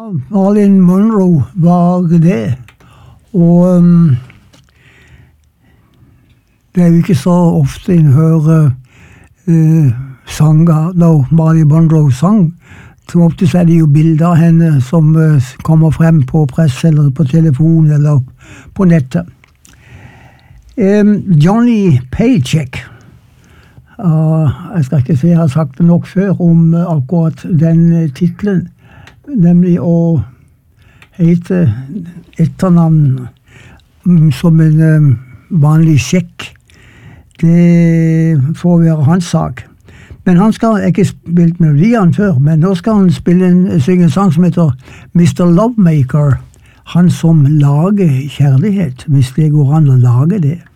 Marilyn Monroe var det, og det er jo ikke så ofte en hører sanger når Marilyn Monroe sang. Som ofte så er det jo bilder av henne som kommer frem på press eller på telefon eller på nettet. Johnny Paycheck. Jeg skal ikke si jeg har sagt det nok før om akkurat den titlen, nemlig å hete etternavn som en vanlig sjekk. Det får være hans sak. Men han skal ikke spilt melodien før, men nå skal han synge en sang som heter Mr. Lovemaker. Han som lager kjærlighet, hvis det går an å lage det.